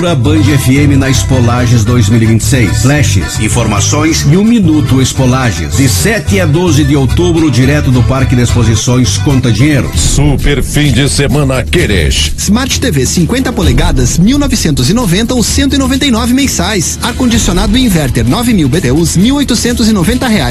Band FM na Expolages 2026. Flashes, informações e 1 minuto Expolages. De 7 a 12 de outubro, direto do Parque de Exposições Conta Dinheiro. Super fim de semana Queres. Smart TV 50 polegadas, 1.990 ou 199 mensais. Ar-condicionado inverter 9.000 BTUs, R$ 1.890.